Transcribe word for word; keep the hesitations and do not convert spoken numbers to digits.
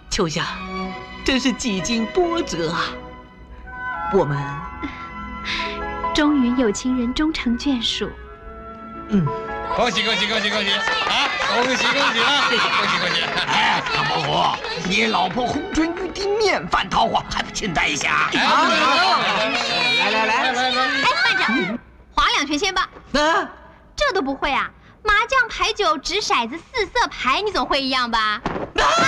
秋香，真是几经波折啊！我们终于有情人终成眷属。 嗯，恭喜恭喜恭喜恭喜啊！恭喜恭喜啊！恭喜恭喜！ 哎，唐伯虎，你老婆红唇玉滴，面泛桃花，还不亲待一下？啊！ 来来来来来！ 哎，慢着，划两圈先吧。 啊， 这都不会啊？麻将、牌九、掷骰子、四色牌，你总会一样吧？ 啊